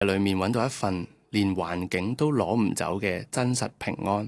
裏面揾到一份連環境都攞唔走嘅真實平安。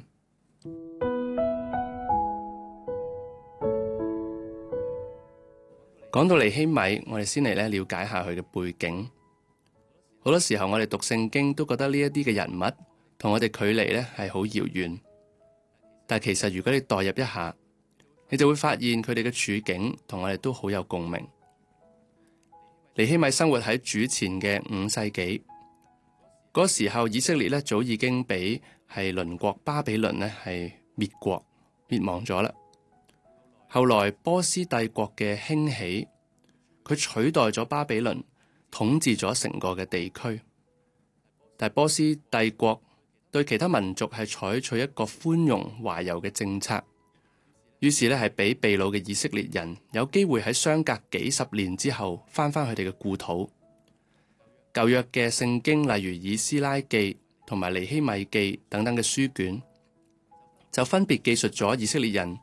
講到尼希米，我哋先嚟了解下佢嘅背景。好多時候我哋讀聖經都覺得呢一啲嘅人物同我哋距離係好遙遠，但其實如果你代入一下，你就會發現佢哋嘅處境同我哋都好有共鳴。尼希米生活喺主前嘅5世紀，嗰時候以色列早已經俾係鄰國巴比倫係滅亡咗啦。後來波斯帝國嘅興起，佢取代咗巴比倫，統治咗成個嘅地區。但波斯帝國對其他民族係採取一個寬容懷柔嘅政策，於是係俾被擄嘅以色列人有機會喺相隔幾十年之後翻佢哋嘅故土。舊約嘅聖經，例如以斯拉記同埋尼希米記等等嘅書卷，就分別記述咗以色列人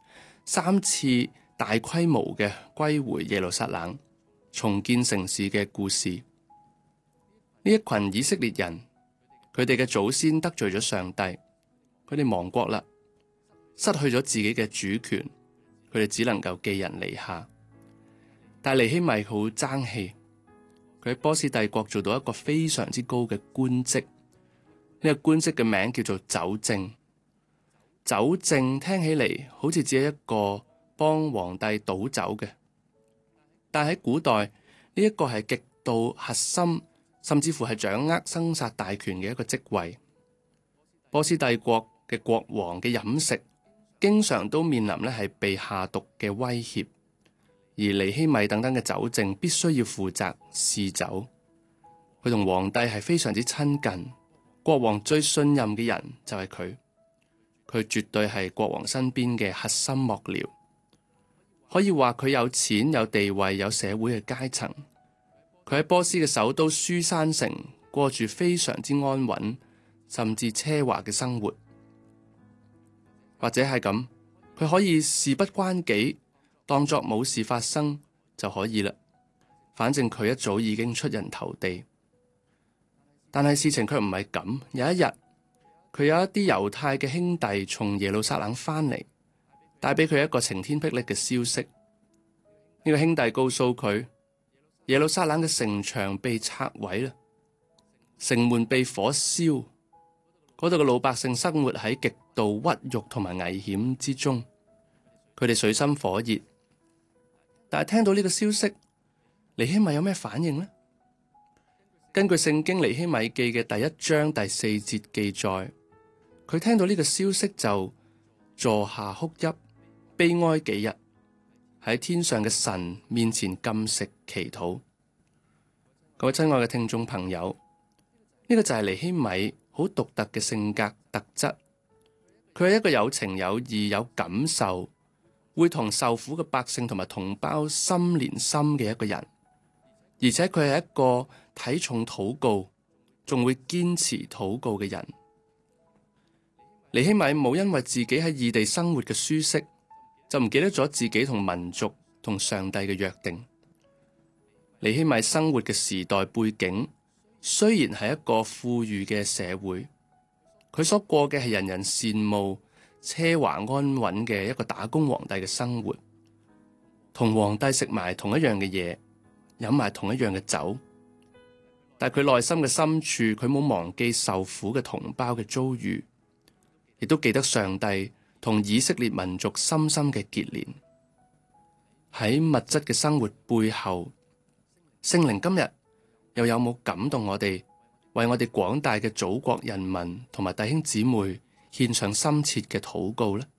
3次大規模嘅歸回耶路撒冷、重建城市嘅故事。呢一群以色列人，佢哋嘅祖先得罪咗上帝，佢哋亡國啦，失去咗自己嘅主權，佢哋只能夠寄人籬下。但尼希米好爭氣，佢喺波斯帝國做到一個非常之高嘅官職。呢個官職嘅名叫做酒政。酒政聽起嚟好似只係一個幫皇帝倒酒嘅，但喺古代呢一個係極度核心，甚至乎係掌握生殺大權嘅一個職位。波斯帝國嘅國王嘅飲食經常都面臨係被下毒嘅威脅，而尼希米等等嘅酒政必須要負責試酒。佢同皇帝係非常之親近，國王最信任嘅人就係佢。佢絕對係國王身邊嘅核心幕僚，可以話佢有錢、有地位、有社會嘅階層。佢喺波斯嘅首都書珊城過住非常之安穩，甚至奢華嘅生活。或者係咁，佢可以事不關己，當作冇事發生就可以啦。反正佢一早已經出人頭地。但係事情卻唔係咁。有一日，佢有一啲猶太嘅兄弟從耶路撒冷翻嚟，帶俾佢一個晴天霹靂嘅消息。呢個兄弟告訴佢，耶路撒冷嘅城牆被拆毀啦，城門被火燒，嗰度嘅老百姓生活喺極度屈辱同埋危險之中，佢哋水深火熱。但係聽到呢個消息，尼希米有咩反應呢？根據聖經尼希米記嘅第1章第4節記載，佢聽到呢個消息就坐下哭泣，悲哀幾日，喺天上嘅神面前禁食祈禱。各位親愛嘅聽眾朋友，呢個就係尼希米好獨特嘅性格特質。佢係一個有情有義、有感受，會同受苦嘅百姓同埋同胞心連心嘅一個人。而且佢係一個睇重禱告，仲會堅持禱告嘅人。尼希米冇因為自己喺異地生活嘅舒適，就唔記得咗自己同民族同上帝嘅約定。尼希米生活嘅時代背景雖然係一個富裕嘅社會，佢所過嘅係人人羨慕、奢華安穩嘅一個打工皇帝嘅生活，同皇帝食埋同一樣嘅嘢，飲埋同一樣嘅酒。但佢內心嘅深處，佢冇忘記受苦嘅同胞嘅遭遇，亦都記得上帝同以色列民族深深嘅結連。喺物質嘅生活背後，聖靈今日又有冇感動我哋，為我哋廣大嘅祖國人民同埋弟兄姊妹獻上深切嘅禱告呢？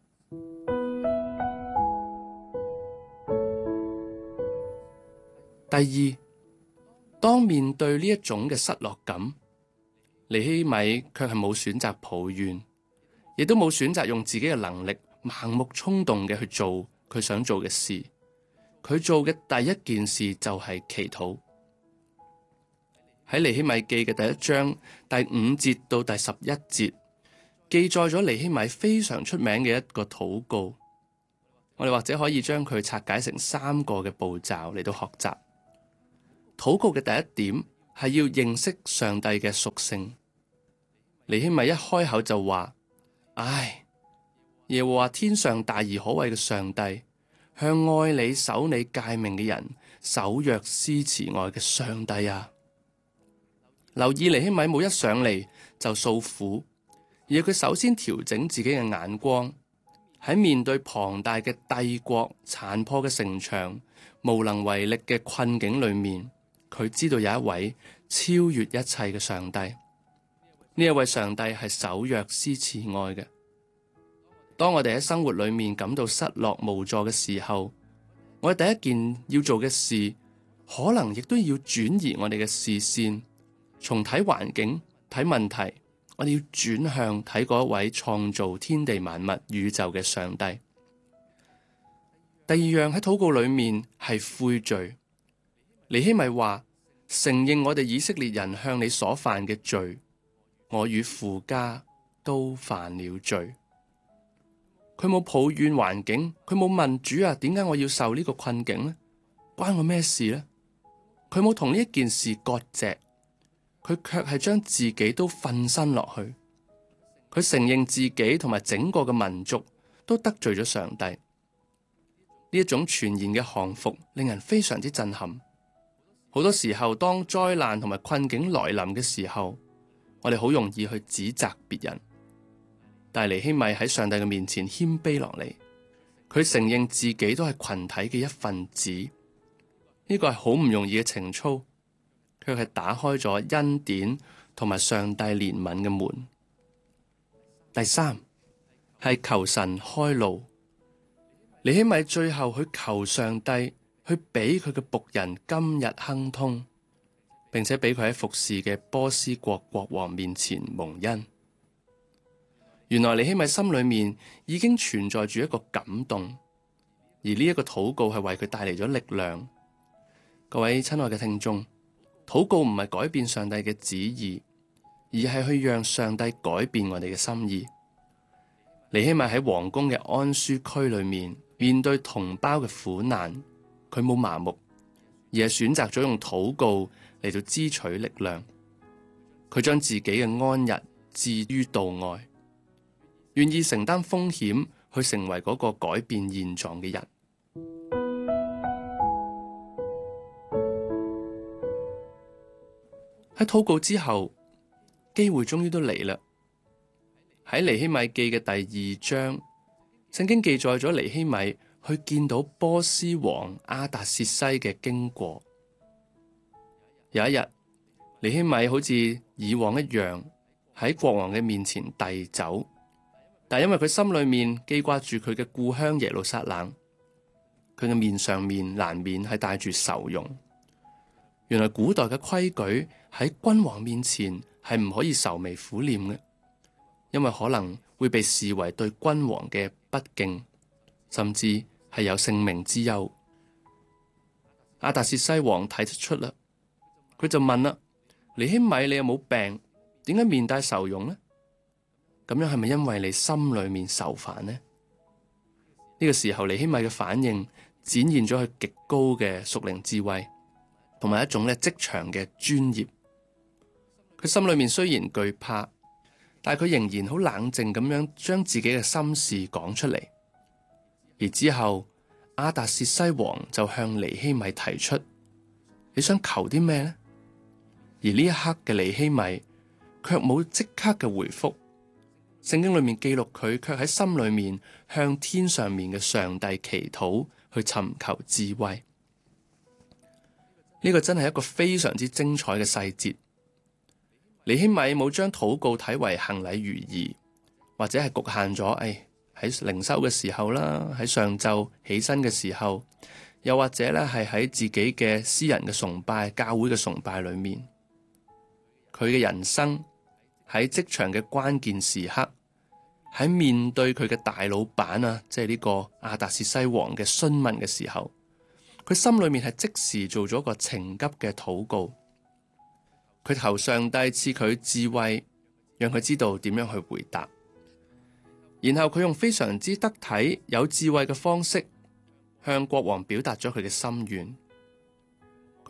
第二，當面對呢一種嘅失落感，尼希米卻係冇選擇抱怨，亦都冇選擇用自己嘅能力盲目衝動嘅去做佢想做嘅事。佢做嘅第一件事就係祈禱。喺尼希米記嘅第1章第5節到第11節，記載咗尼希米非常出名嘅一個禱告。我哋或者可以將佢拆解成3個嘅步驟嚟到學習。禱告嘅第一點係要認識上帝嘅屬性。尼希米一開口就話：唉，耶和華天上大而可畏嘅上帝，向愛你守你誡命嘅人守約施慈愛嘅上帝啊！留意尼希米冇一上嚟就訴苦，而佢首先調整自己嘅眼光，喺面對龐大嘅帝國、殘破嘅城牆、無能為力嘅困境裏面，佢知道有一位超越一切嘅上帝。呢一位上帝係守約施慈愛嘅。當我哋喺生活裏面感到失落無助嘅時候，我哋第一件要做嘅事，可能亦都要轉移我哋嘅視線，從睇環境、睇問題，我哋要轉向睇嗰一位創造天地萬物宇宙嘅上帝。第二樣喺禱告裏面係悔罪。尼希米話：承認我哋以色列人向你所犯嘅罪，我與父家都犯了罪。佢冇抱怨環境，佢冇問主啊，點解我要受呢個困境呢？關我咩事呢？佢冇同呢一件事割席，佢卻係將自己都瞓身落去。佢承認自己同埋整個嘅民族都得罪咗上帝。呢一種全然嘅降服，令人非常之震撼。好多時候，當災難同埋困境來臨嘅時候，我哋好容易去指責別人。但尼希米喺上帝嘅面前謙卑落嚟，佢承認自己都係群體嘅一份子。呢個係好唔容易嘅情操，卻係打開咗恩典同埋上帝憐憫嘅門。第三係求神開路。尼希米最後去求上帝去俾佢嘅僕人今日亨通，並且俾佢喺服侍嘅波斯國國王面前蒙恩。原來尼希米心裏面已經存在住一個感動，而呢一個禱告係為佢帶嚟咗力量。各位親愛嘅聽眾，禱告唔係改變上帝嘅旨意，而係去讓上帝改變我哋嘅心意。尼希米喺皇宮嘅安舒區裏面，面對同胞嘅苦難，佢冇麻木，而係選擇咗用禱告嚟到支取力量。佢將自己嘅安逸置於度外，願意承擔風險去成為嗰個改變現狀嘅人。喺禱告之後，機會終於都嚟啦。喺尼希米記嘅第2章，聖經記載咗尼希米去見到波斯王亞達薛西嘅經過。有一日，尼希米好似以往一樣喺國王嘅面前遞酒。但因為佢心裏面記掛住佢嘅故鄉耶路撒冷，佢嘅面上面難免係帶住愁容。原來古代嘅規矩喺君王面前係唔可以愁眉苦臉嘅，因為可能會被視為對君王嘅不敬，甚至係有性命之憂。亞達薛西王睇得出啦，佢就問啦：尼希米，你有冇病？點解面帶愁容呢？咁樣係咪因為你心裏面愁煩呢？呢個時候尼希米嘅反應展現咗佢極高嘅屬靈智慧，同埋一種職場嘅專業。佢心裏面雖然懼怕，但係佢仍然好冷靜咁樣將自己嘅心事講出嚟。而之後亞達薛西王就向尼希米提出：你想求啲咩呢？而呢一刻嘅尼希米卻冇即刻嘅回覆。聖經裏面記錄佢卻喺心裏面向天上面嘅上帝祈禱，去尋求智慧。呢個真係一個非常之精彩嘅細節。尼希米冇將禱告睇為行禮如儀，或者係局限咗喺靈修嘅時候啦，喺上晝起身嘅時候，又或者咧係喺自己嘅私人嘅崇拜、教會嘅崇拜裏面。佢嘅人生喺職場嘅關鍵時刻，喺面對佢嘅大老闆啊，即係呢個亞達薛西王嘅詢問嘅時候，佢心裏面係即時做咗個情急嘅禱告。佢求上帝賜佢智慧，讓佢知道點樣去回答。然後佢用非常之得體、有智慧嘅方式，向國王表達咗佢嘅心願。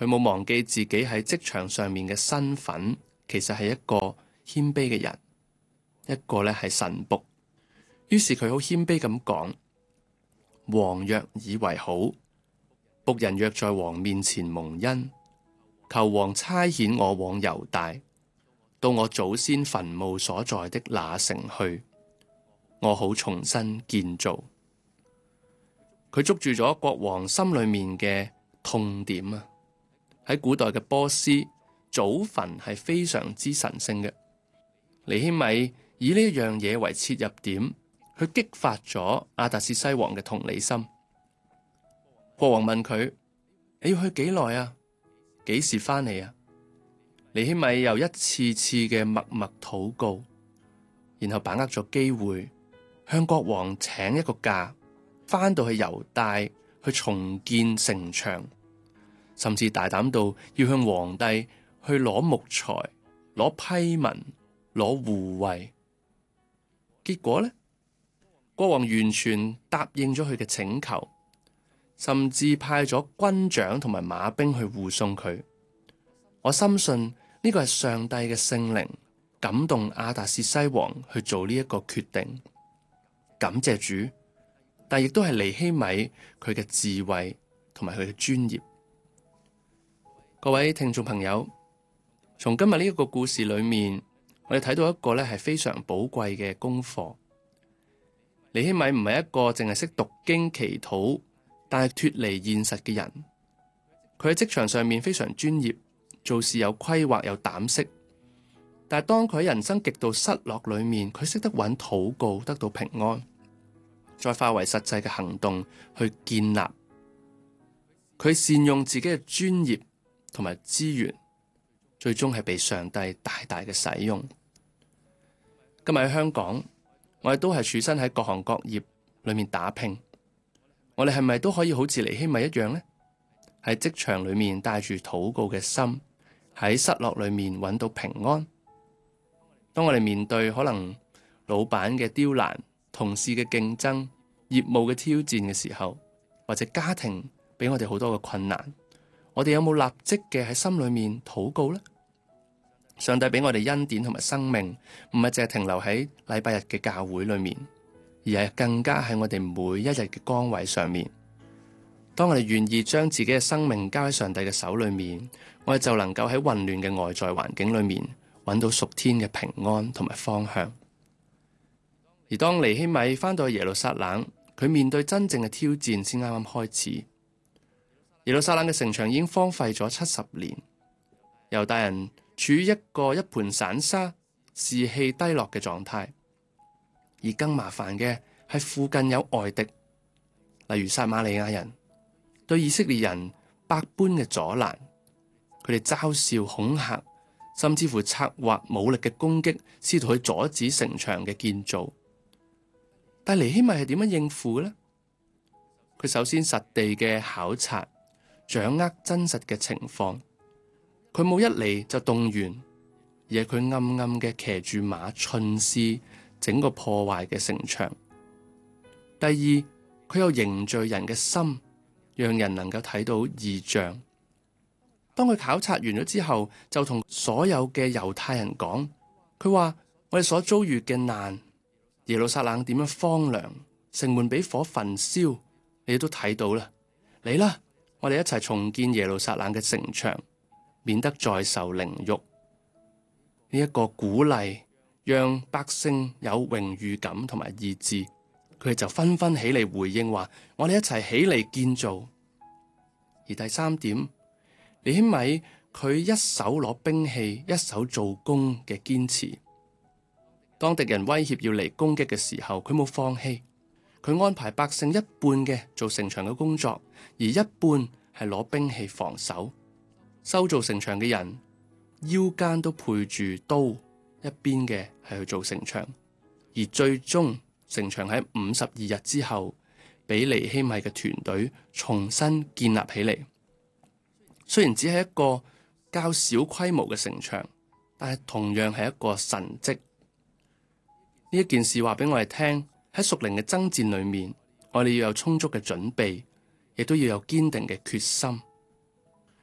佢冇忘記自己喺職場上面嘅身份，其實係一個謙卑嘅人，一個咧係臣僕。於是佢好謙卑咁講：王若以為好，僕人若在王面前蒙恩，求王差遣我往猶大，到我祖先墳墓所在的那城去，我好重新建造。佢捉住咗國王心裏面嘅痛點啊！喺古代嘅波斯，祖墳係非常之神聖嘅。尼希米以呢一樣嘢為切入點，去激發咗亞達薛西王嘅同理心。國王問佢：你要去幾耐啊？幾時翻嚟啊？尼希米又一次次嘅默默禱告，然後把握咗機會，向國王請一個假，翻到去猶大去重建城牆，甚至大膽到要向皇帝去攞木材、攞批文、攞護衛。結果呢，國王完全答應咗佢嘅請求，甚至派咗軍長同埋馬兵去護送佢。我深信呢個係上帝嘅聖靈感動亞達薛西王去做呢一個決定，感謝主，但亦都係尼希米佢嘅智慧同埋佢嘅專業。各位聽眾朋友，從今日呢一個故事裏面，我哋睇到一個咧係非常寶貴嘅功課。尼希米唔係一個淨係識讀經祈禱，但係脫離現實嘅人。佢喺職場上面非常專業，做事有規劃有膽識。但係當佢喺人生極度失落裏面，佢識得揾禱告得到平安，再化為實際嘅行動去建立。佢善用自己嘅專業同埋資源，最終係被上帝大大嘅使用。今日喺香港，我哋都係處身喺各行各業裏面打拼。我哋係咪都可以好似尼希米一樣呢？喺職場裏面帶住禱告嘅心，喺失落裏面揾到平安。當我哋面對可能老闆嘅刁難、同事嘅競爭、業務嘅挑戰嘅時候，或者家庭俾我哋好多嘅困難，我哋有冇立即嘅喺心裏面禱告呢？上帝俾我哋恩典同埋生命，唔係淨係停留喺禮拜日嘅教會裏面，而係更加喺我哋每一日嘅崗位上面。當我哋願意將自己嘅生命交喺上帝嘅手裏面，我哋就能夠喺混亂嘅外在環境裏面揾到屬天嘅平安同埋方向。而當尼希米返到去耶路撒冷，佢面對真正嘅挑戰先啱啱開始。耶路撒冷嘅城牆已經荒廢咗70年，猶大人處於一盤散沙、士氣低落嘅狀態。而更麻煩嘅係附近有外敵，例如撒瑪利亞人對以色列人百般嘅阻攔，佢哋嘲笑、恐嚇，甚至乎策劃武力嘅攻擊，試圖去阻止城牆嘅建造。但尼希米係點樣應付嘅呢？佢首先實地嘅考察，掌握真實嘅情況。佢冇一嚟就動員，而係佢暗暗嘅騎住馬巡視整個破壞嘅城牆。第二，佢有凝聚人嘅心，讓人能夠睇到異象。當佢考察完咗之後，就同所有嘅猶太人講，佢話：我哋所遭遇嘅難，耶路撒冷點樣荒涼，城門俾火焚燒，你哋都睇到啦。嚟啦，我哋一齊重建耶路撒冷嘅城牆，免得再受凌辱。呢一個鼓勵，讓百姓有榮譽感同埋意志，佢哋就紛紛起嚟回應話：我哋一齊起嚟建造。而第三點，尼希米佢一手攞兵器，一手做工嘅堅持。當敵人威脅要嚟攻擊嘅時候，佢冇放棄，佢安排百姓一半嘅做城牆嘅工作，而一半係攞兵器防守。修造城牆嘅人腰間都配住刀，一邊嘅係去做城牆，而最終城牆喺52日之後，俾尼希米嘅團隊重新建立起嚟。雖然只係一個較小規模嘅城牆，但係同樣係一個神蹟。呢一件事話俾我哋聽，喺屬靈嘅爭戰裏面，我哋要有充足嘅準備，亦都要有堅定嘅決心。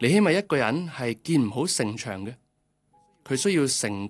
尼希米一個人係建唔好城牆嘅，佢需要成群